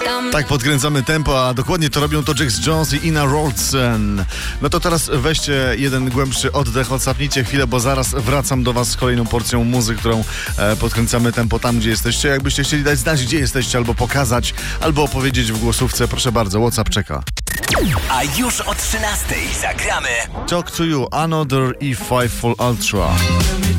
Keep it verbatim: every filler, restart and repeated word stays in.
Tak podkręcamy tempo, a dokładnie to robią to Jax Jones i Ina Wroldsen. No to teraz weźcie jeden głębszy oddech, odsapnijcie chwilę, bo zaraz wracam do was z kolejną porcją muzyki, którą e, podkręcamy tempo tam, gdzie jesteście. Jakbyście chcieli dać znać, gdzie jesteście, albo pokazać, albo opowiedzieć w głosówce, proszę bardzo, WhatsApp czeka. A już o trzynastej zagramy Talk to You, Another E pięć Full Ultra.